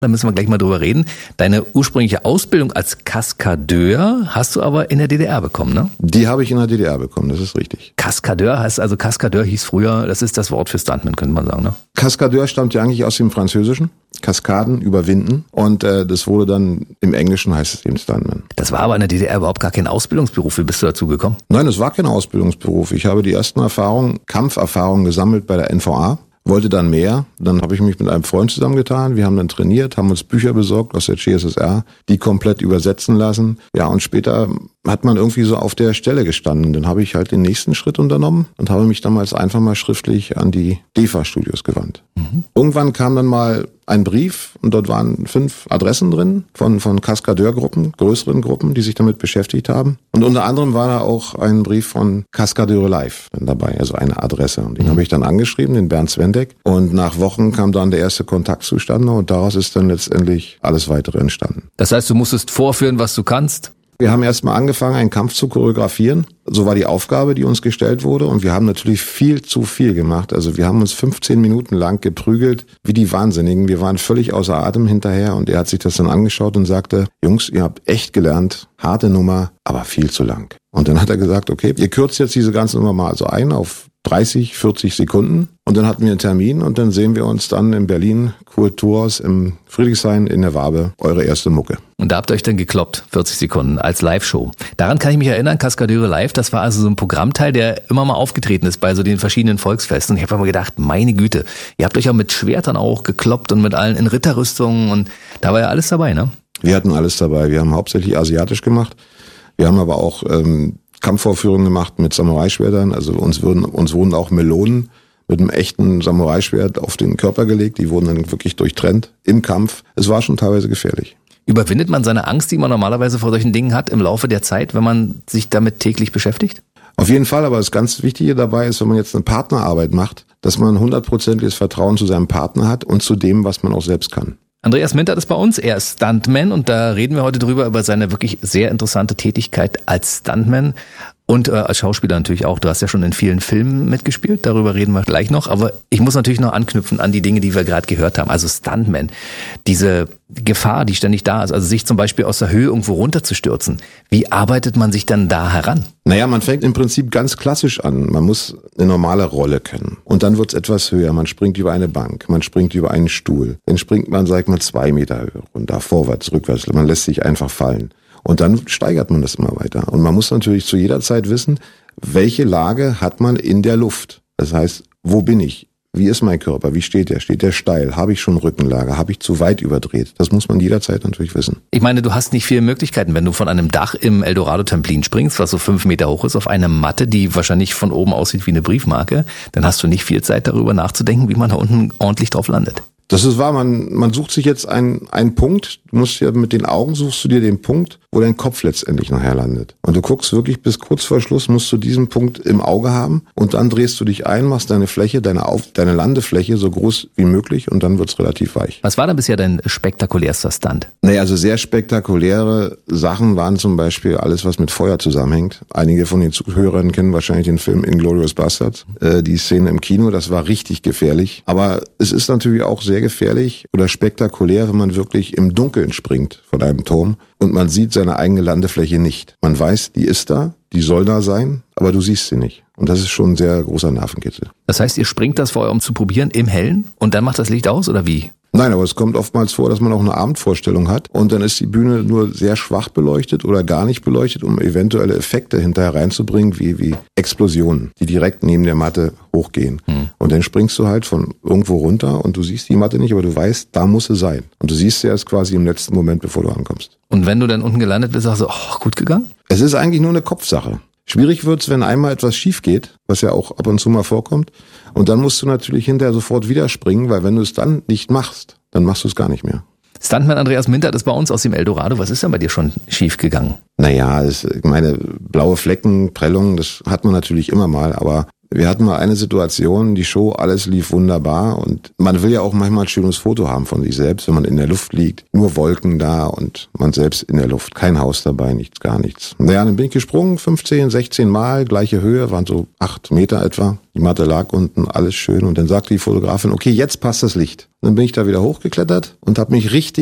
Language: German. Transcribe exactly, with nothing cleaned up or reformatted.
Da müssen wir gleich mal drüber reden. Deine ursprüngliche Ausbildung als Kaskadeur hast du aber in der D D R bekommen, ne? Die habe ich in der D D R bekommen, das ist richtig. Kaskadeur heißt also, Kaskadeur hieß früher, das ist das Wort für Stuntman, könnte man sagen, ne? Kaskadeur stammt ja eigentlich aus dem Französischen. Kaskaden, überwinden. Und äh, das wurde dann, im Englischen heißt es eben Stuntman. Das war aber in der D D R überhaupt gar kein Ausbildungsberuf. Wie bist du dazu gekommen? Nein, es war kein Ausbildungsberuf. Ich habe die ersten Erfahrungen, Kampferfahrungen gesammelt bei der N V A. Wollte dann mehr, dann habe ich mich mit einem Freund zusammengetan, wir haben dann trainiert, haben uns Bücher besorgt aus der C S S R, die komplett übersetzen lassen. Ja, und später hat man irgendwie so auf der Stelle gestanden. Dann habe ich halt den nächsten Schritt unternommen und habe mich damals einfach mal schriftlich an die D E F A-Studios gewandt. Mhm. Irgendwann kam dann mal ein Brief und dort waren fünf Adressen drin von, von Kaskadeurgruppen, größeren Gruppen, die sich damit beschäftigt haben. Und unter anderem war da auch ein Brief von Kaskadeure Live dabei, also eine Adresse. Und den mhm. habe ich dann angeschrieben, den Bernd Svendeck. Und nach Wochen kam dann der erste Kontakt zustande und daraus ist dann letztendlich alles weitere entstanden. Das heißt, du musstest vorführen, was du kannst? Wir haben erstmal angefangen, einen Kampf zu choreografieren. So war die Aufgabe, die uns gestellt wurde. Und wir haben natürlich viel zu viel gemacht. Also wir haben uns fünfzehn Minuten lang geprügelt, wie die Wahnsinnigen. Wir waren völlig außer Atem hinterher. Und er hat sich das dann angeschaut und sagte, Jungs, ihr habt echt gelernt, harte Nummer, aber viel zu lang. Und dann hat er gesagt, okay, ihr kürzt jetzt diese ganze Nummer mal so ein auf dreißig, vierzig Sekunden. Und dann hatten wir einen Termin und dann sehen wir uns dann in Berlin, Kulturhaus im Friedrichshain in der Wabe, eure erste Mucke. Und da habt ihr euch dann gekloppt, vierzig Sekunden, als Live-Show. Daran kann ich mich erinnern, Kaskadeure Live, das war also so ein Programmteil, der immer mal aufgetreten ist bei so den verschiedenen Volksfesten. Und ich habe immer gedacht, meine Güte, ihr habt euch ja mit Schwertern auch gekloppt und mit allen in Ritterrüstungen und da war ja alles dabei, ne? Wir hatten alles dabei. Wir haben hauptsächlich asiatisch gemacht. Wir haben aber auch ähm, Kampfvorführungen gemacht mit Samurai-Schwertern. Also uns wurden, uns wurden auch Melonen mit einem echten Samurai-Schwert auf den Körper gelegt. Die wurden dann wirklich durchtrennt im Kampf. Es war schon teilweise gefährlich. Überwindet man seine Angst, die man normalerweise vor solchen Dingen hat, im Laufe der Zeit, wenn man sich damit täglich beschäftigt? Auf jeden Fall, aber das ganz Wichtige dabei ist, wenn man jetzt eine Partnerarbeit macht, dass man hundertprozentiges Vertrauen zu seinem Partner hat und zu dem, was man auch selbst kann. Andreas Mintert ist bei uns, er ist Stuntman und da reden wir heute drüber, über seine wirklich sehr interessante Tätigkeit als Stuntman und äh, als Schauspieler natürlich auch. Du hast ja schon in vielen Filmen mitgespielt, darüber reden wir gleich noch, aber ich muss natürlich noch anknüpfen an die Dinge, die wir gerade gehört haben. Also Stuntman, diese Gefahr, die ständig da ist, also sich zum Beispiel aus der Höhe irgendwo runterzustürzen. Wie arbeitet man sich dann da heran? Naja, man fängt im Prinzip ganz klassisch an. Man muss eine normale Rolle können. Und dann wird's etwas höher. Man springt über eine Bank, man springt über einen Stuhl. Dann springt man, sag ich mal, zwei Meter höher runter, vorwärts, rückwärts. Man lässt sich einfach fallen. Und dann steigert man das immer weiter. Und man muss natürlich zu jeder Zeit wissen, welche Lage hat man in der Luft. Das heißt, wo bin ich? Wie ist mein Körper? Wie steht der? Steht der steil? Habe ich schon Rückenlage? Habe ich zu weit überdreht? Das muss man jederzeit natürlich wissen. Ich meine, du hast nicht viele Möglichkeiten, wenn du von einem Dach im Eldorado-Templin springst, was so fünf Meter hoch ist, auf eine Matte, die wahrscheinlich von oben aussieht wie eine Briefmarke, dann hast du nicht viel Zeit darüber nachzudenken, wie man da unten ordentlich drauf landet. Das ist wahr, man, man sucht sich jetzt einen, einen Punkt, du musst ja mit den Augen suchst du dir den Punkt, wo dein Kopf letztendlich nachher landet. Und du guckst wirklich bis kurz vor Schluss, musst du diesen Punkt im Auge haben und dann drehst du dich ein, machst deine Fläche, deine, Auf, deine Landefläche so groß wie möglich und dann wird's relativ weich. Was war denn bisher dein spektakulärster Stunt? Naja, also sehr spektakuläre Sachen waren zum Beispiel alles, was mit Feuer zusammenhängt. Einige von den Zuhörern kennen wahrscheinlich den Film Inglourious Basterds. Äh, die Szene im Kino, das war richtig gefährlich. Aber es ist natürlich auch sehr gefährlich oder spektakulär, wenn man wirklich im Dunkeln springt von einem Turm und man sieht seine eigene Landefläche nicht. Man weiß, die ist da, die soll da sein, aber du siehst sie nicht. Und das ist schon ein sehr großer Nervenkitzel. Das heißt, ihr springt das vorher, um zu probieren, im Hellen und dann macht das Licht aus oder wie? Nein, aber es kommt oftmals vor, dass man auch eine Abendvorstellung hat und dann ist die Bühne nur sehr schwach beleuchtet oder gar nicht beleuchtet, um eventuelle Effekte hinterher reinzubringen, wie, wie Explosionen, die direkt neben der Matte hochgehen. Hm. Und dann springst du halt von irgendwo runter und du siehst die Matte nicht, aber du weißt, da muss sie sein. Und du siehst sie erst quasi im letzten Moment, bevor du ankommst. Und wenn du dann unten gelandet bist, sagst du, oh, gut gegangen? Es ist eigentlich nur eine Kopfsache. Schwierig wird's, wenn einmal etwas schief geht, was ja auch ab und zu mal vorkommt. Und dann musst du natürlich hinterher sofort wieder springen, weil wenn du es dann nicht machst, dann machst du es gar nicht mehr. Stuntman Andreas Mintert ist bei uns aus dem Eldorado. Was ist denn bei dir schon schief gegangen? Naja, das, ich meine, blaue Flecken, Prellungen, das hat man natürlich immer mal. Aber Wir hatten mal eine Situation, die Show, alles lief wunderbar und man will ja auch manchmal ein schönes Foto haben von sich selbst, wenn man in der Luft liegt. Nur Wolken da und man selbst in der Luft. Kein Haus dabei, nichts, gar nichts. Naja, dann bin ich gesprungen, fünfzehn, sechzehn Mal, gleiche Höhe, waren so acht Meter etwa. Die Matte lag unten, alles schön. Und dann sagte die Fotografin, okay, jetzt passt das Licht. Und dann bin ich da wieder hochgeklettert und habe mich richtig